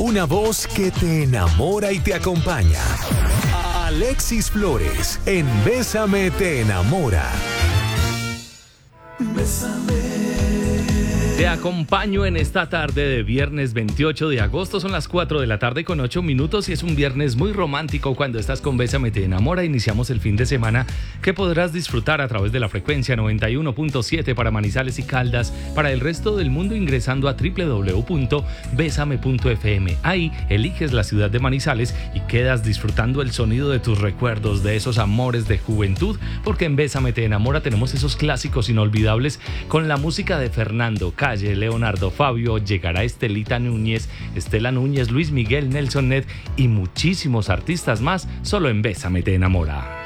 Una voz que te enamora y te acompaña. Alexis Flores, en Bésame te enamora. Te acompaño en esta tarde de viernes 28 de agosto. Son las 4 de la tarde con 8 minutos y es un viernes muy romántico cuando estás con Bésame te enamora. Iniciamos el fin de semana que podrás disfrutar a través de la frecuencia 91.7 para Manizales y Caldas, para el resto del mundo ingresando a www.besame.fm. Ahí eliges la ciudad de Manizales y quedas disfrutando el sonido de tus recuerdos, de esos amores de juventud, porque en Bésame te enamora tenemos esos clásicos inolvidables con la música de Fernando, Calle, Leonardo, Fabio, llegará Estela Núñez, Luis Miguel, Nelson Ned y muchísimos artistas más, solo en Bésame te enamora.